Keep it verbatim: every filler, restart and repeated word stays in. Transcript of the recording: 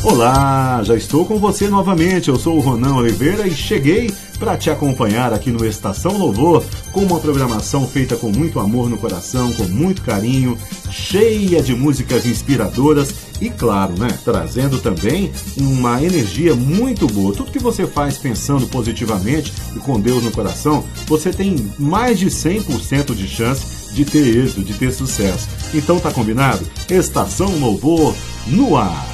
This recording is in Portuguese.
Olá, já estou com você novamente, eu sou o Ronan Oliveira e cheguei para te acompanhar aqui no Estação Louvor, com uma programação feita com muito amor no coração, com muito carinho, cheia de músicas inspiradoras e, claro, né, trazendo também uma energia muito boa. Tudo que você faz pensando positivamente e com Deus no coração, você tem mais de cem por cento de chance de ter êxito, de ter sucesso. Então tá combinado? Estação Louvor no ar.